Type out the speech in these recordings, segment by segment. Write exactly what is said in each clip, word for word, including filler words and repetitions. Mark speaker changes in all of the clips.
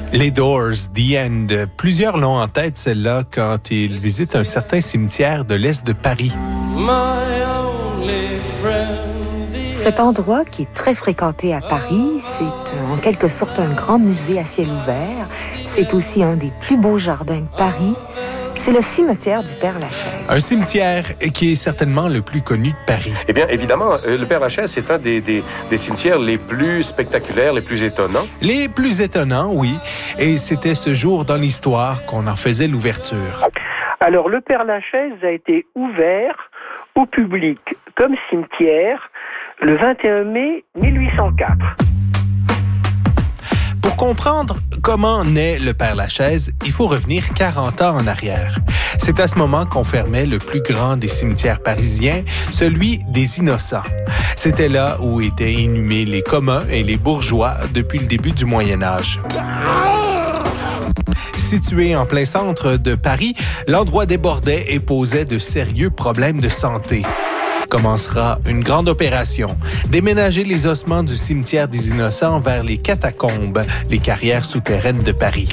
Speaker 1: Les Doors, The End. Plusieurs l'ont en tête, celle-là, quand ils visitent un certain cimetière de l'Est de Paris.
Speaker 2: Cet endroit, qui est très fréquenté à Paris, c'est en quelque sorte un grand musée à ciel ouvert. C'est aussi un des plus beaux jardins de Paris. C'est le cimetière du Père-Lachaise.
Speaker 1: Un cimetière qui est certainement le plus connu de Paris.
Speaker 3: Eh bien, évidemment, le Père-Lachaise, c'est un des, des, des cimetières les plus spectaculaires, les plus étonnants.
Speaker 1: Les plus étonnants, oui. Et c'était ce jour dans l'histoire qu'on en faisait l'ouverture.
Speaker 4: Alors, le Père-Lachaise a été ouvert au public comme cimetière le vingt et un mai mille huit cent quatre.
Speaker 1: Pour comprendre comment naît le Père-Lachaise, il faut revenir quarante ans en arrière. C'est à ce moment qu'on fermait le plus grand des cimetières parisiens, celui des Innocents. C'était là où étaient inhumés les communs et les bourgeois depuis le début du Moyen Âge. Situé en plein centre de Paris, l'endroit débordait et posait de sérieux problèmes de santé. Commencera une grande opération. Déménager les ossements du cimetière des Innocents vers les catacombes, les carrières souterraines de Paris.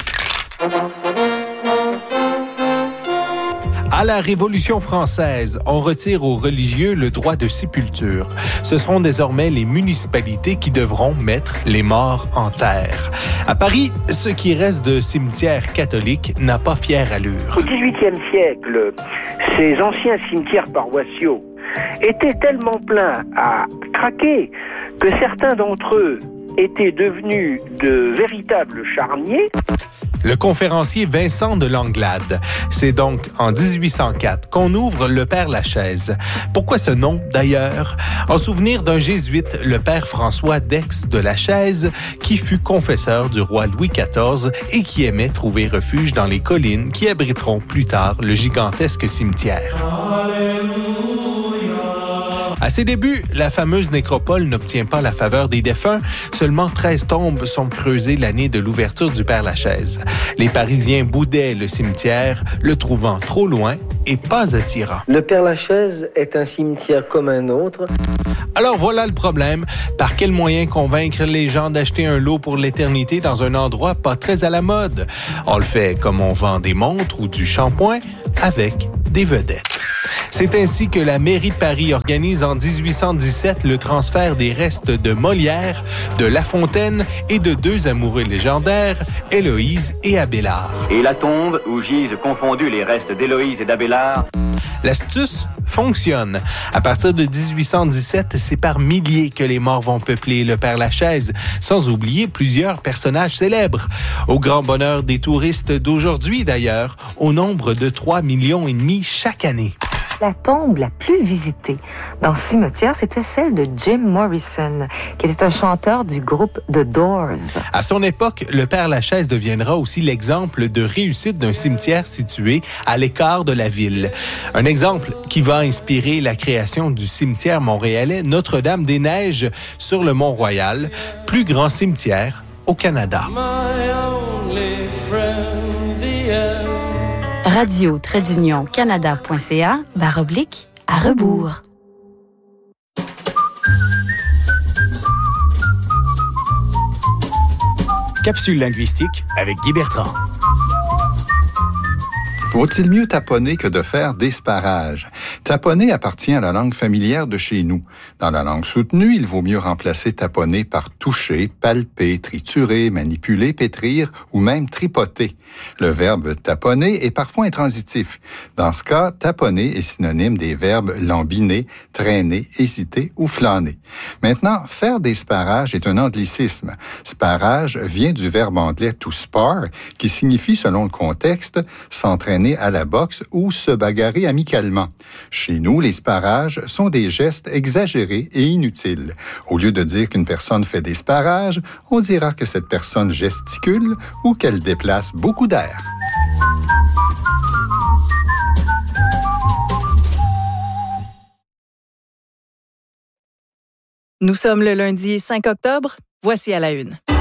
Speaker 1: À la Révolution française, on retire aux religieux le droit de sépulture. Ce seront désormais les municipalités qui devront mettre les morts en terre. À Paris, ce qui reste de cimetières catholiques n'a pas fière allure.
Speaker 4: Au dix-huitième siècle, ces anciens cimetières paroissiaux étaient tellement pleins à craquer que certains d'entre eux étaient devenus de véritables charniers.
Speaker 1: Le conférencier Vincent de Langlade. C'est donc en dix-huit cent quatre qu'on ouvre le Père-Lachaise. Pourquoi ce nom, d'ailleurs? En souvenir d'un jésuite, le père François d'Aix de la Chaise, qui fut confesseur du roi Louis quatorze et qui aimait trouver refuge dans les collines qui abriteront plus tard le gigantesque cimetière. À ses débuts, la fameuse nécropole n'obtient pas la faveur des défunts. Seulement treize tombes sont creusées l'année de l'ouverture du Père-Lachaise. Les Parisiens boudaient le cimetière, le trouvant trop loin et pas attirant.
Speaker 5: Le Père-Lachaise est un cimetière comme un autre.
Speaker 1: Alors voilà le problème. Par quel moyen convaincre les gens d'acheter un lot pour l'éternité dans un endroit pas très à la mode? On le fait comme on vend des montres ou du shampoing, avec des vedettes. C'est ainsi que la mairie de Paris organise en dix-huit cent dix-sept le transfert des restes de Molière, de La Fontaine et de deux amoureux légendaires, Héloïse et Abélard.
Speaker 6: Et la tombe où gisent confondus les restes d'Héloïse et d'Abélard.
Speaker 1: L'astuce fonctionne. À partir de dix-huit cent dix-sept, c'est par milliers que les morts vont peupler le Père-Lachaise, sans oublier plusieurs personnages célèbres. Au grand bonheur des touristes d'aujourd'hui d'ailleurs, au nombre de trois millions et demi chaque année.
Speaker 2: La tombe la plus visitée dans ce cimetière, c'était celle de Jim Morrison, qui était un chanteur du groupe The Doors.
Speaker 1: À son époque, le Père-Lachaise deviendra aussi l'exemple de réussite d'un cimetière situé à l'écart de la ville. Un exemple qui va inspirer la création du cimetière montréalais Notre-Dame-des-Neiges sur le Mont-Royal, plus grand cimetière au Canada.
Speaker 7: radio-canada.ca barre oblique à rebours.
Speaker 8: Capsule linguistique avec Guy Bertrand.
Speaker 9: Vaut-il mieux taponner que de faire d'esparage? Taponner appartient à la langue familière de chez nous. Dans la langue soutenue, il vaut mieux remplacer taponner par toucher, palper, triturer, manipuler, pétrir ou même tripoter. Le verbe taponner est parfois intransitif. Dans ce cas, taponner est synonyme des verbes lambiner, traîner, hésiter ou flâner. Maintenant, faire des sparages est un anglicisme. Sparage vient du verbe anglais to spar, qui signifie, selon le contexte, s'entraîner à la boxe ou se bagarrer amicalement. Chez nous, les sparages sont des gestes exagérés et inutiles. Au lieu de dire qu'une personne fait des sparages, on dira que cette personne gesticule ou qu'elle déplace beaucoup d'air.
Speaker 10: Nous sommes le lundi cinq octobre. Voici à la une.